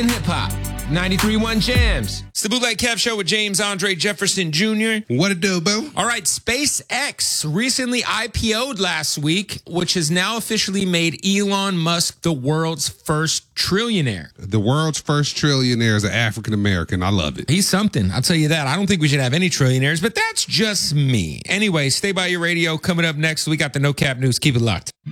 hip hop. 93.1 Jams. It's the Bootleg Kev Show with James Andre Jefferson Jr. What it do, boo? All right, SpaceX recently IPO'd last week, which has now officially made Elon Musk the world's first trillionaire. The world's first trillionaire is an African American. I love it. He's something. I'll tell you that. I don't think we should have any trillionaires, but that's just me. Anyway, stay by your radio. Coming up next, we got the No Cap News. Keep it locked.